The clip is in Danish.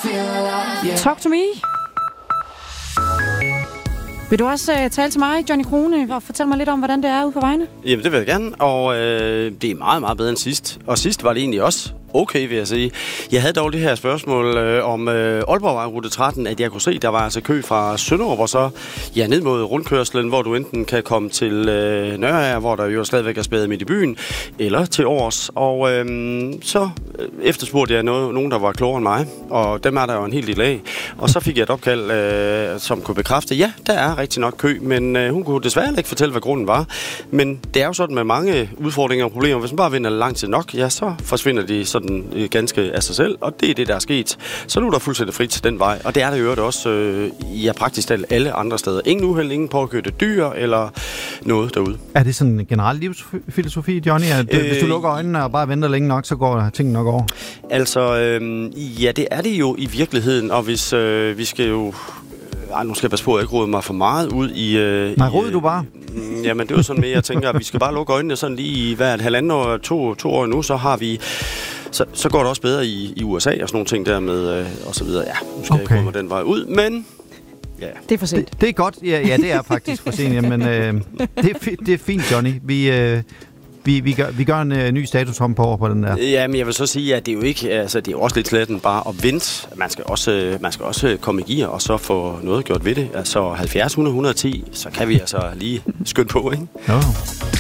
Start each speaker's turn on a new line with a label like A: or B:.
A: Talk to me. Vil du også tale til mig, Johnny Krone, og fortælle mig lidt om, hvordan det er ude på vejene?
B: Jamen, det vil jeg gerne, og det er meget, meget bedre end sidst. Og sidst var det egentlig også okay, vil jeg sige. Jeg havde dog det her spørgsmål om Aalborgvej rute 13, at jeg kunne se, der var altså kø fra Sønderborg, og så ned mod rundkørslen, hvor du enten kan komme til Nørager, hvor der jo stadigvæk er spædet midt i byen, eller til Aars. Og så efterspurgte jeg nogen, der var klogere end mig, og dem er der jo en hel del af. Og så fik jeg et opkald, som kunne bekræfte, ja, der er rigtig nok kø, men hun kunne desværre ikke fortælle, hvad grunden var. Men det er jo sådan med mange udfordringer og problemer. Hvis man bare venter lang tid nok, ja, så forsvinder de sådan ganske af sig selv, og det er det, der er sket. Så nu er der fuldstændig frit til den vej, og det er der jo også praktisk talt alle andre steder. Ingen uheld, ingen påkørte dyr eller noget derude.
C: Er det sådan en generel livsfilosofi, Johnny? At hvis du lukker øjnene og bare venter længe nok, så går tingene nok over?
B: Altså, ja, det er det jo i virkeligheden, og hvis vi skal jo... nu skal jeg passe på, at jeg ikke rode mig for meget ud i...
C: Nej, rode du bare?
B: Jamen, det er jo sådan med, jeg tænker, at vi skal bare lukke øjnene sådan lige i hver et halvandet år, to år nu, så har vi... Så går det også bedre i USA og sådan nogle ting der med, og så videre. Ja, nu skal jeg ikke rode mig den vej ud, men... Ja.
A: Det er for sent.
C: Det er godt. Ja, det er faktisk for sent, men det er fint, Johnny. Vi gør en ny status på den der.
B: Ja, men jeg vil så sige, at det er jo ikke, altså det er jo også lidt slet bare at vente. Man skal også komme i gear og så få noget gjort ved det. Altså 70 100 110, så kan vi altså lige skynde på, ikke?
C: Jo.